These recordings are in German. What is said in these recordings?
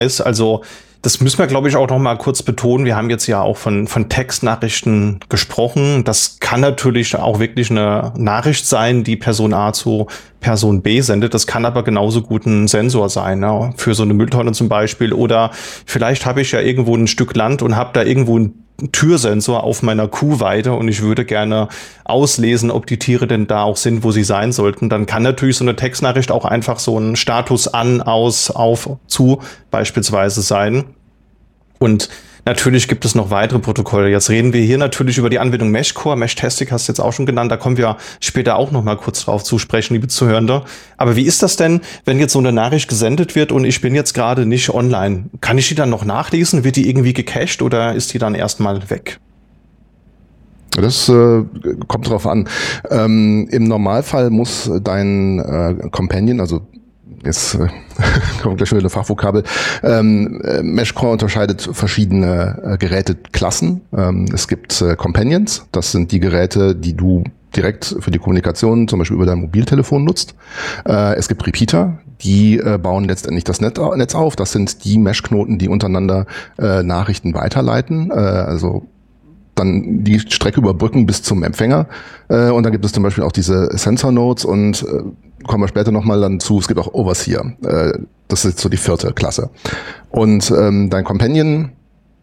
ist. Also das müssen wir, glaube ich, auch noch mal kurz betonen. Wir haben jetzt ja auch von Textnachrichten gesprochen. Das kann natürlich auch wirklich eine Nachricht sein, die Person A zu Person B sendet. Das kann aber genauso gut ein Sensor sein, ne? Für so eine Mülltonne zum Beispiel. Oder vielleicht habe ich ja irgendwo ein Stück Land und habe da irgendwo einen Türsensor auf meiner Kuhweide und ich würde gerne auslesen, ob die Tiere denn da auch sind, wo sie sein sollten. Dann kann natürlich so eine Textnachricht auch einfach so ein Status an, aus, auf, zu beispielsweise sein. Und natürlich gibt es noch weitere Protokolle. Jetzt reden wir hier natürlich über die Anwendung Meshcore. Meshtastic hast du jetzt auch schon genannt. Da kommen wir später auch noch mal kurz drauf zu sprechen, liebe Zuhörende. Aber wie ist das denn, wenn jetzt so eine Nachricht gesendet wird und ich bin jetzt gerade nicht online? Kann ich die dann noch nachlesen? Wird die irgendwie gecached oder ist die dann erstmal weg? Das kommt drauf an. Im Normalfall muss dein Companion, also jetzt kommt gleich wieder eine Fachvokabel. Meshcore unterscheidet verschiedene Geräteklassen. Es gibt Companions, das sind die Geräte, die du direkt für die Kommunikation, zum Beispiel über dein Mobiltelefon nutzt. Es gibt Repeater, die bauen letztendlich das Netz auf. Das sind die Meshknoten, die untereinander Nachrichten weiterleiten. Also dann die Strecke überbrücken bis zum Empfänger. Und dann gibt es zum Beispiel auch diese Sensor Nodes und kommen wir später nochmal dann zu, es gibt auch Overseer. Das ist so die 4. Klasse. Und dein Companion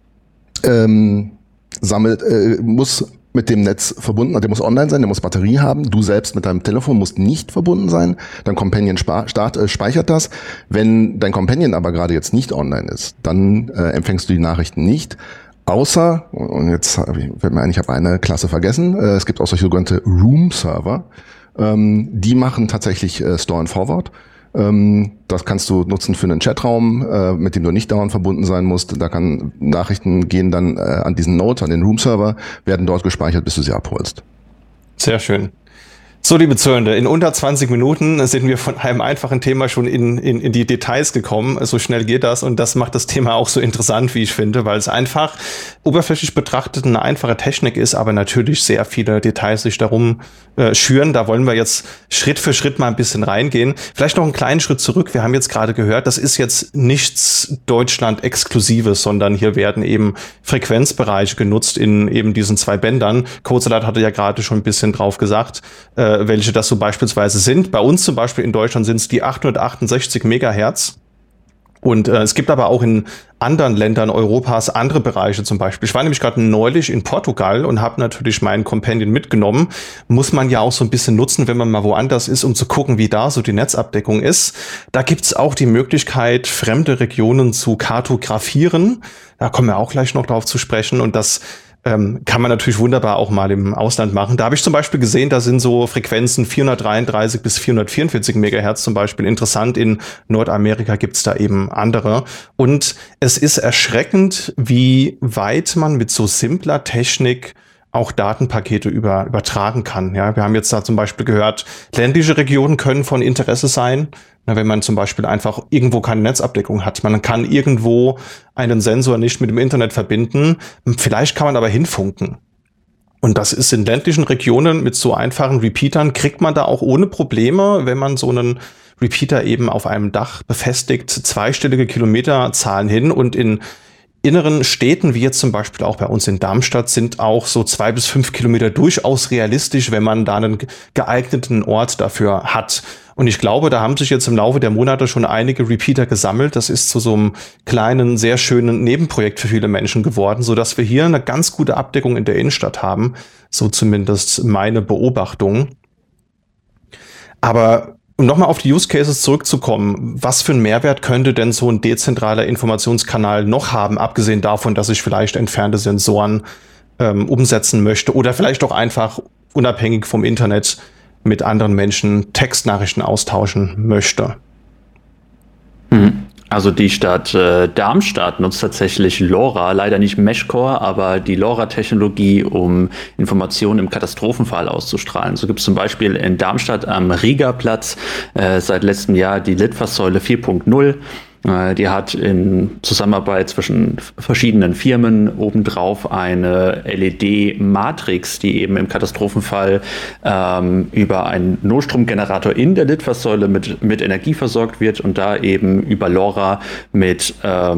muss mit dem Netz verbunden, der muss online sein, der muss Batterie haben. Du selbst mit deinem Telefon musst nicht verbunden sein. Dein Companion speichert das. Wenn dein Companion aber gerade jetzt nicht online ist, dann empfängst du die Nachrichten nicht. Außer, und jetzt fällt mir ein, ich habe eine Klasse vergessen, es gibt auch solche sogenannte Room-Server, die machen tatsächlich Store and Forward. Das kannst du nutzen für einen Chatraum, mit dem du nicht dauernd verbunden sein musst. Da kann Nachrichten gehen dann an diesen Node, an den Room-Server, werden dort gespeichert, bis du sie abholst. Sehr schön. So, liebe Zuhörende, in unter 20 Minuten sind wir von einem einfachen Thema schon in die Details gekommen. So schnell geht das und das macht das Thema auch so interessant, wie ich finde, weil es einfach oberflächlich betrachtet eine einfache Technik ist, aber natürlich sehr viele Details sich darum schüren. Da wollen wir jetzt Schritt für Schritt mal ein bisschen reingehen. Vielleicht noch einen kleinen Schritt zurück. Wir haben jetzt gerade gehört, das ist jetzt nichts Deutschland-Exklusives, sondern hier werden eben Frequenzbereiche genutzt in eben diesen 2 Bändern. Codesalat hatte ja gerade schon ein bisschen drauf gesagt, welche das so beispielsweise sind. Bei uns zum Beispiel in Deutschland sind es die 868 Megahertz. Und es gibt aber auch in anderen Ländern Europas andere Bereiche zum Beispiel. Ich war nämlich gerade neulich in Portugal und habe natürlich meinen Companion mitgenommen. Muss man ja auch so ein bisschen nutzen, wenn man mal woanders ist, um zu gucken, wie da so die Netzabdeckung ist. Da gibt's auch die Möglichkeit, fremde Regionen zu kartografieren. Da kommen wir auch gleich noch drauf zu sprechen. Und das kann man natürlich wunderbar auch mal im Ausland machen. Da habe ich zum Beispiel gesehen, da sind so Frequenzen 433 bis 444 Megahertz zum Beispiel interessant. In Nordamerika gibt's da eben andere. Und es ist erschreckend, wie weit man mit so simpler Technik auch Datenpakete übertragen kann. Ja, wir haben jetzt da zum Beispiel gehört, ländliche Regionen können von Interesse sein. Wenn man zum Beispiel einfach irgendwo keine Netzabdeckung hat. Man kann irgendwo einen Sensor nicht mit dem Internet verbinden. Vielleicht kann man aber hinfunken. Und das ist in ländlichen Regionen mit so einfachen Repeatern, kriegt man da auch ohne Probleme, wenn man so einen Repeater eben auf einem Dach befestigt, zweistellige Kilometerzahlen hin. Und in inneren Städten, wie jetzt zum Beispiel auch bei uns in Darmstadt, sind auch so 2 bis 5 Kilometer durchaus realistisch, wenn man da einen geeigneten Ort dafür hat. Und ich glaube, da haben sich jetzt im Laufe der Monate schon einige Repeater gesammelt. Das ist zu so einem kleinen, sehr schönen Nebenprojekt für viele Menschen geworden, sodass wir hier eine ganz gute Abdeckung in der Innenstadt haben. So zumindest meine Beobachtung. Aber um nochmal auf die Use Cases zurückzukommen, was für einen Mehrwert könnte denn so ein dezentraler Informationskanal noch haben, abgesehen davon, dass ich vielleicht entfernte Sensoren umsetzen möchte oder vielleicht auch einfach unabhängig vom Internet mit anderen Menschen Textnachrichten austauschen möchte? Also die Stadt Darmstadt nutzt tatsächlich LoRa, leider nicht Meshcore, aber die LoRa-Technologie, um Informationen im Katastrophenfall auszustrahlen. So gibt es zum Beispiel in Darmstadt am Riegerplatz seit letztem Jahr die Litfaßsäule 4.0. Die hat in Zusammenarbeit zwischen verschiedenen Firmen obendrauf eine LED-Matrix, die eben im Katastrophenfall über einen Notstromgenerator in der Litfaßsäule mit Energie versorgt wird und da eben über LoRa mit